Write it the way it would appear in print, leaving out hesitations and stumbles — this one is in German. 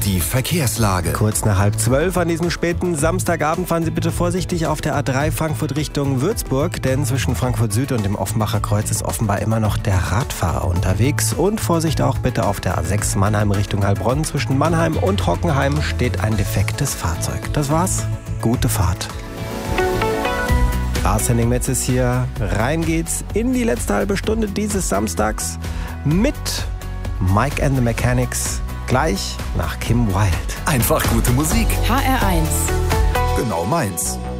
Die Verkehrslage. Kurz nach 11:30 an diesem späten Samstagabend fahren Sie bitte vorsichtig auf der A3 Frankfurt Richtung Würzburg, denn zwischen Frankfurt Süd und dem Offenbacher Kreuz ist offenbar immer noch der Radfahrer unterwegs. Und Vorsicht auch bitte auf der A6 Mannheim Richtung Heilbronn. Zwischen Mannheim und Hockenheim steht ein defektes Fahrzeug. Das war's. Gute Fahrt. Lars Henning Metz ist hier. Rein geht's in die letzte halbe Stunde dieses Samstags mit Mike and the Mechanics. Gleich nach Kim Wilde. Einfach gute Musik. HR1. Genau meins.